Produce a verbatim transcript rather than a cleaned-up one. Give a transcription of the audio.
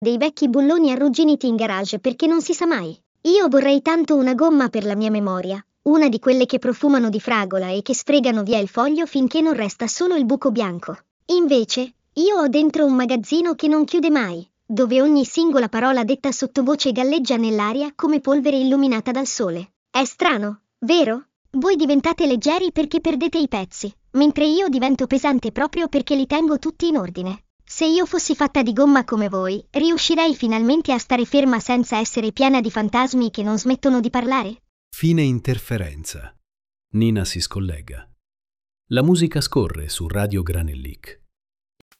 Dei vecchi bulloni arrugginiti in garage perché non si sa mai. Io vorrei tanto una gomma per la mia memoria, una di quelle che profumano di fragola e che sfregano via il foglio finché non resta solo il buco bianco. Invece, io ho dentro un magazzino che non chiude mai, dove ogni singola parola detta sottovoce galleggia nell'aria come polvere illuminata dal sole. È strano, vero? Voi diventate leggeri perché perdete i pezzi, mentre io divento pesante proprio perché li tengo tutti in ordine. Se io fossi fatta di gomma come voi, riuscirei finalmente a stare ferma senza essere piena di fantasmi che non smettono di parlare? Fine interferenza. Nina si scollega. La musica scorre su Radio Granellic.